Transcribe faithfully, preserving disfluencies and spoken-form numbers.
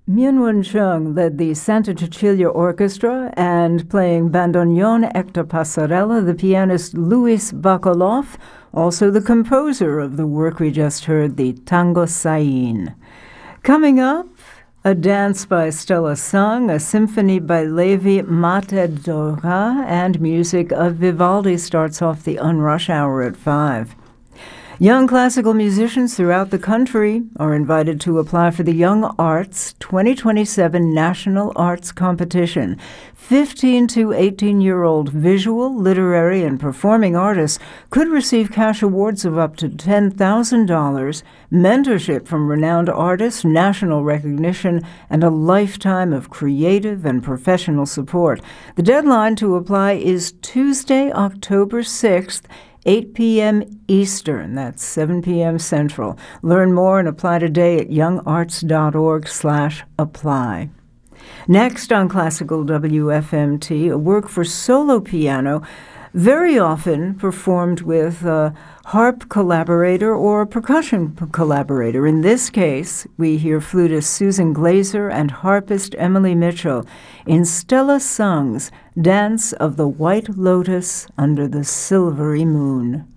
Myung-Whun Chung led the Santa Cecilia Orchestra, and playing bandoneon Hector Passarella, the pianist Luis Bacalov, also the composer of the work we just heard, the Tango Sain. Coming up, a dance by Stella Sung, a symphony by Levi Matedora, and music of Vivaldi starts off the Unrush Hour at five. Young classical musicians throughout the country are invited to apply for the Young Arts twenty twenty-seven National Arts Competition. fifteen to eighteen-year-old visual, literary, and performing artists could receive cash awards of up to ten thousand dollars, mentorship from renowned artists, national recognition, and a lifetime of creative and professional support. The deadline to apply is Tuesday, October sixth, eight p.m. Eastern, that's seven p.m. Central. Learn more and apply today at youngarts.org slash apply. Next on Classical W F M T, a work for solo piano, very often performed with a harp collaborator or a percussion collaborator. In this case, we hear flutist Susan Glazer and harpist Emily Mitchell in Stella Sung's Dance of the White Lotus Under the Silvery Moon.